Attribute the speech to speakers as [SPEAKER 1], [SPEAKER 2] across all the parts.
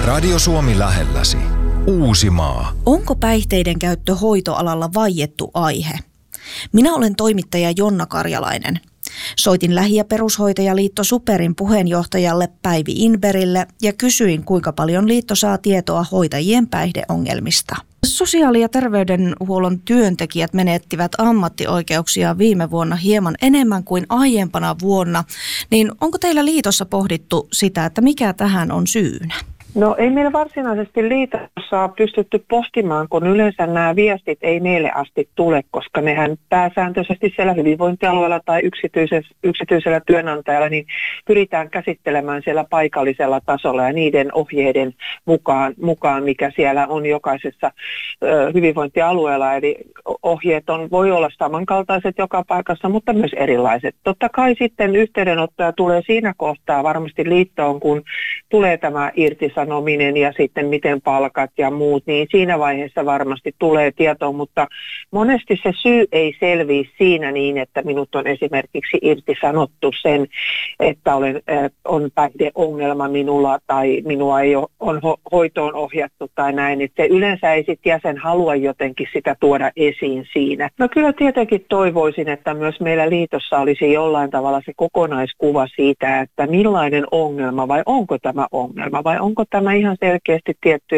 [SPEAKER 1] Radio Suomi lähelläsi. Uusimaa.
[SPEAKER 2] Onko päihteiden käyttö hoitoalalla vaiettu aihe? Minä olen toimittaja Jonna Karjalainen. Soitin Lähi- ja perushoitajaliitto Superin puheenjohtajalle Päivi Inberille ja kysyin, kuinka paljon liitto saa tietoa hoitajien päihdeongelmista. Sosiaali- ja terveydenhuollon työntekijät menettivät ammattioikeuksia viime vuonna hieman enemmän kuin aiempana vuonna. Niin onko teillä liitossa pohdittu sitä, että mikä tähän on syynä?
[SPEAKER 3] No ei meillä varsinaisesti liitossa pystytty pohtimaan, kun yleensä nämä viestit ei meille asti tule, koska nehän pääsääntöisesti siellä hyvinvointialueella tai yksityisellä työnantajalla niin pyritään käsittelemään siellä paikallisella tasolla ja niiden ohjeiden mukaan mikä siellä on jokaisessa hyvinvointialueella. Eli ohjeet voi olla samankaltaiset joka paikassa, mutta myös erilaiset. Totta kai sitten yhteydenottoja tulee siinä kohtaa varmasti liittoon, kun tulee tämä irtisanominen ja sitten miten palkat ja muut, niin siinä vaiheessa varmasti tulee tietoa, mutta monesti se syy ei selviä siinä niin, että minut on esimerkiksi irtisanottu sen, että on päihdeongelma minulla tai minua ei ole hoitoon ohjattu tai näin, että se yleensä ei sitten jäsen halua jotenkin sitä tuoda esiin siinä. No kyllä tietenkin toivoisin, että myös meillä liitossa olisi jollain tavalla se kokonaiskuva siitä, että millainen ongelma vai onko tämä ongelma vai onko tämä ihan selkeästi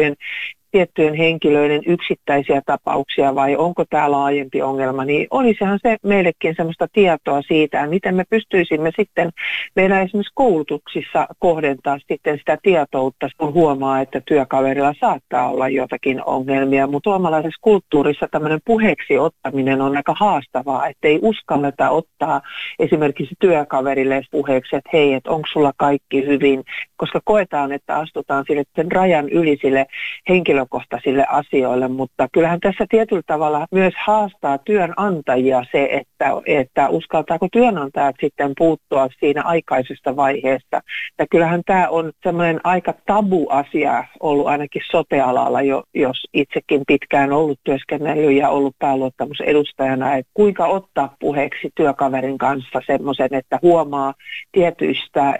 [SPEAKER 3] tiettyjen henkilöiden yksittäisiä tapauksia vai onko tämä laajempi ongelma, niin olisihan se meillekin semmoista tietoa siitä, miten me pystyisimme sitten meillä esimerkiksi koulutuksissa kohdentaa sitten sitä tietoutta, kun huomaa, että työkaverilla saattaa olla jotakin ongelmia, mutta suomalaisessa kulttuurissa tämmöinen puheeksi ottaminen on aika haastavaa, ettei uskalleta ottaa esimerkiksi työkaverille puheeksi, että hei, että onko sulla kaikki hyvin, koska koetaan, että astutaan sille sen rajan yli sille henkilökohtaisille asioille, mutta kyllähän tässä tietyllä tavalla myös haastaa työnantajia se, että uskaltaako työnantajat sitten puuttua siinä aikaisesta vaiheesta. Ja kyllähän tämä on semmoinen aika tabu-asia ollut ainakin sote-alalla, jos itsekin pitkään ollut työskennellyt ja ollut pääluottamusedustajana, että kuinka ottaa puheeksi työkaverin kanssa semmoisen, että huomaa tietyistä,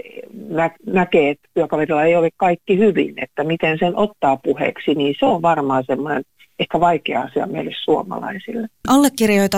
[SPEAKER 3] näkee, että työkaverilla ei ole kaikki hyvin, että miten sen ottaa puheeksi, niin se on varmaan semmoinen ehkä vaikea asia meille suomalaisille.
[SPEAKER 2] Allekirjoitat